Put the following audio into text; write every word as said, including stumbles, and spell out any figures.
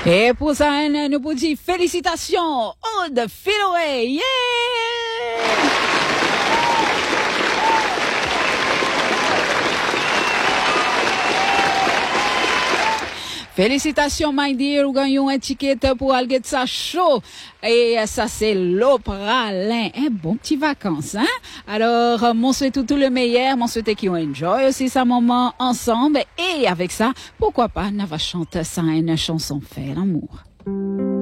Et pour ça, nous vous disons félicitations, Aude Philoé, yeah! Félicitations, my dear, vous gagnez un ticket pour aller get ça chaud. Et ça, c'est l'Opralin. Un bon petit vacances, hein? Alors, mon souhait tout, tout le meilleur. Mon souhait qu'ils enjoy aussi ce moment ensemble. Et avec ça, pourquoi pas, on va chanter ça, une chanson fait l'amour.